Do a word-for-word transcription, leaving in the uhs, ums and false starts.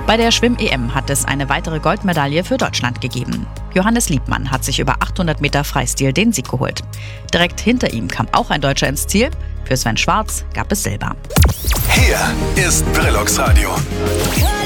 Bei der Schwimm-E M hat es eine weitere Goldmedaille für Deutschland gegeben. Johannes Liebmann hat sich über achthundert Meter Freistil den Sieg geholt. Direkt hinter ihm kam auch ein Deutscher ins Ziel. Für Sven Schwarz gab es Silber. Hier ist Brillux Radio.